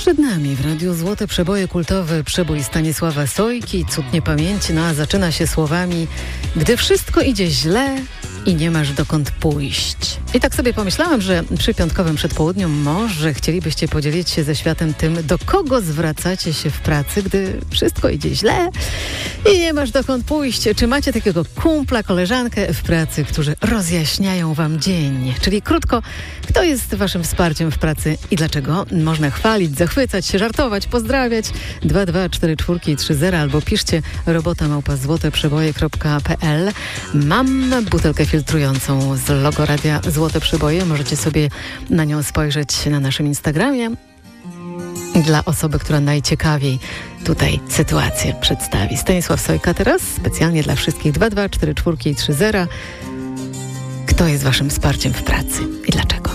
Przed nami w Radiu Złote Przeboje kultowy przebój Stanisława Sojki, Cud niepamięci, a zaczyna się słowami: gdy wszystko idzie źle i nie masz dokąd pójść. I tak sobie pomyślałam, że przy piątkowym przedpołudniu może chcielibyście podzielić się ze światem tym, do kogo zwracacie się w pracy, gdy wszystko idzie źle i nie masz dokąd pójść. Czy macie takiego kumpla, koleżankę w pracy, którzy rozjaśniają wam dzień? Czyli krótko, kto jest waszym wsparciem w pracy i dlaczego? Można chwalić, zachwycać się, żartować, pozdrawiać. 22430 albo piszcie robota@złoteprzeboje.pl. Mam butelkę filtrującą z logo Radia Złote Przeboje. Możecie sobie na nią spojrzeć na naszym Instagramie. Dla osoby, która najciekawiej tutaj sytuację przedstawi. Stanisław Sojka teraz specjalnie dla wszystkich. 22430. Kto jest waszym wsparciem w pracy i dlaczego?